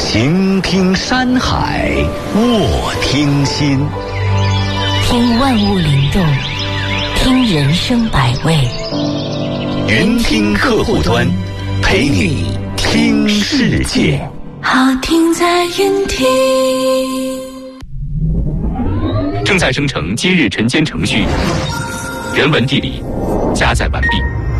行听山海，卧听心， 听万物灵动，听人生百味。 云听客户端，陪你听世界。 好听在云听。 正在生成今日晨间程序，人文地理加载完毕。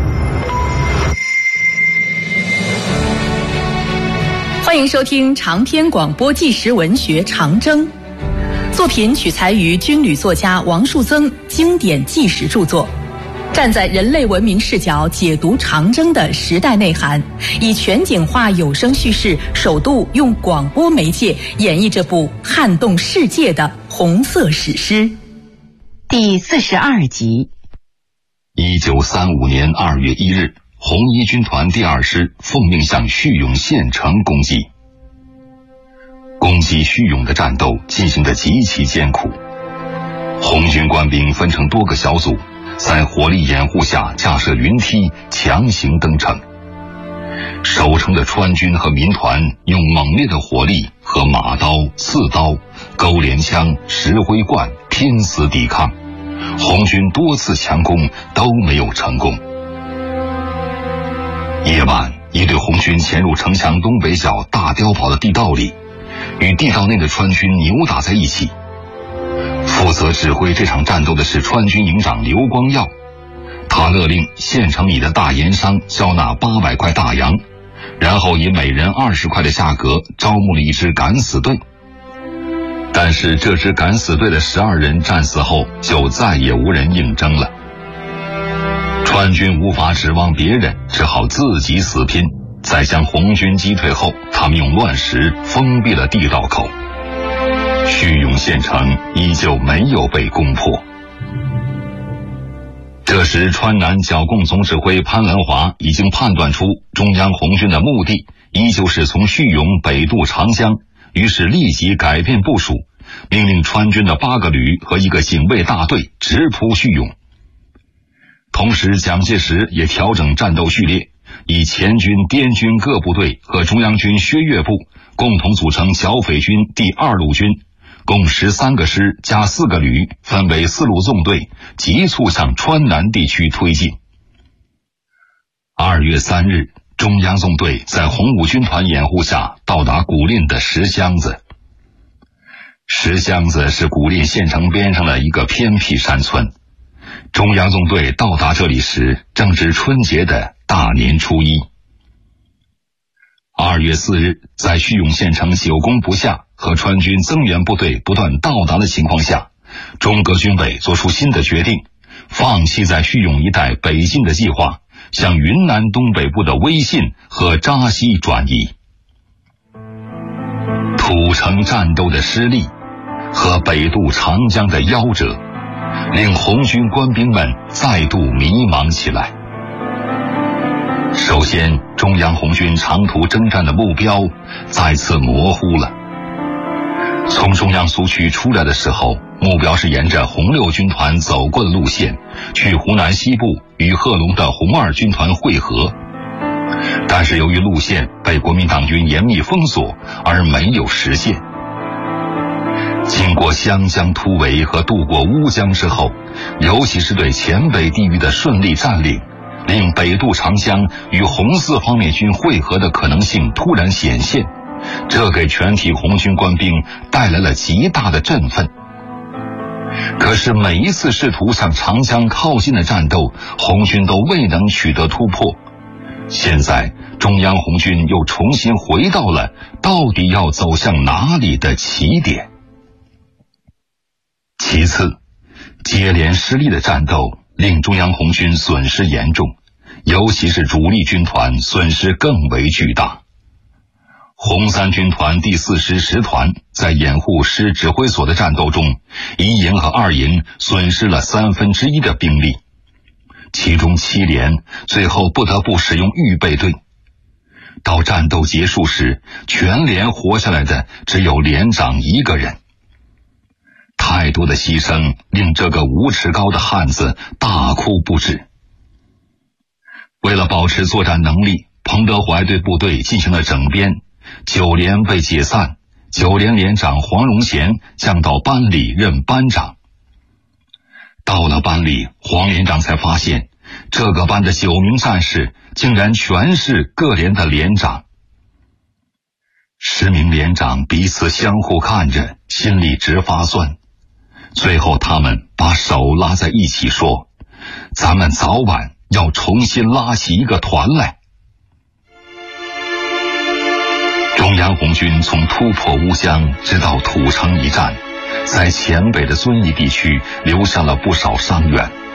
欢迎收听长篇广播纪实文学《长征》，作品取材于军旅作家王树增经典纪实著作，站在人类文明视角解读长征的时代内涵，以全景化有声叙事，首度用广播媒介演绎这部撼动世界的红色史诗。 第42集。 1935年2月1日，红一军团第2师奉命向叙永县城攻击。攻击叙永的战斗进行得极其艰苦，红军官兵分成多个小组，在火力掩护下架设云梯，强行登城。守城的川军和民团用猛烈的火力和马刀、刺刀、钩镰枪、石灰罐拼死抵抗，红军多次强攻都没有成功。夜晚，一队红军潜入城墙东北角大碉堡的地道里，与地道内的川军扭打在一起。负责指挥这场战斗的是川军营长刘光耀，他勒令县城里的大盐商交纳800块大洋，然后以每人20块的价格招募了一支敢死队。但是这支敢死队的12人战死后，就再也无人应征了。川军无法指望别人，只好自己死拼。在将红军击退后，他们用乱石封闭了地道口。叙永县城依旧没有被攻破。这时川南剿共总指挥潘文华已经判断出中央红军的目的依旧是从叙永北渡长江，于是立即改变部署，命令川军的8个旅和1个警卫大队直扑叙永。同时蒋介石也调整战斗序列，以前军、滇军各部队和中央军薛岳部共同组成剿匪军第2路军，共13个师加4个旅，分为4路纵队，急速向川南地区推进。2月3日，中央纵队在红五军团掩护下到达古蔺的石箱子。石箱子是古蔺县城边上的一个偏僻山村。中央纵队到达这里时，正值春节的大年初一。2月4日，在叙永县城久攻不下和川军增援部队不断到达的情况下，中革军委做出新的决定，放弃在叙永一带北进的计划，向云南东北部的威信和扎西转移。土城战斗的失利和北渡长江的夭折，令红军官兵们再度迷茫起来。首先，中央红军长途征战的目标再次模糊了。从中央苏区出来的时候，目标是沿着红6军团走过的路线，去湖南西部与贺龙的红2军团会合。但是由于路线被国民党军严密封锁，而没有实现。经过湘江突围和渡过乌江之后，尤其是对黔北地域的顺利占领，令北渡长江与红4方面军会合的可能性突然显现，这给全体红军官兵带来了极大的振奋。可是每一次试图向长江靠近的战斗，红军都未能取得突破。现在中央红军又重新回到了到底要走向哪里的起点。其次，接连失利的战斗令中央红军损失严重，尤其是主力军团损失更为巨大。红3军团第4师10团在掩护师指挥所的战斗中，1营和2营损失了1/3的兵力，其中7连最后不得不使用预备队。到战斗结束时，全连活下来的只有连长1个人。太多的牺牲令这个5尺高的汉子大哭不止。为了保持作战能力，彭德怀对部队进行了整编， 9连被解散，9连连长黄荣贤降到班里任班长。到了班里，黄连长才发现这个班的9名战士竟然全是各连的连长。10名连长彼此相互看着，心里直发酸。最后他们把手拉在一起说：“咱们早晚要重新拉起一个团来。”中央红军从突破乌江直到土城一战，在黔北的遵义地区留下了不少伤员。